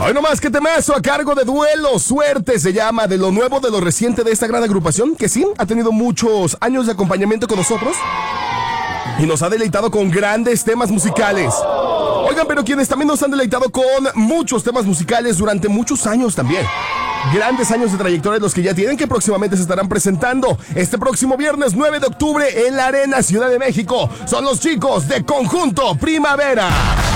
Hoy nomás que temazo a cargo de Duelo, Suerte se llama, de lo nuevo, de lo reciente de esta gran agrupación, que sí, ha tenido muchos años de acompañamiento con nosotros y nos ha deleitado con grandes temas musicales. Oigan, pero quienes también nos han deleitado con muchos temas musicales durante muchos años también. Grandes años de trayectoria los que ya tienen, que próximamente se estarán presentando este próximo viernes 9 de octubre en la Arena Ciudad de México. Son los chicos de Conjunto Primavera.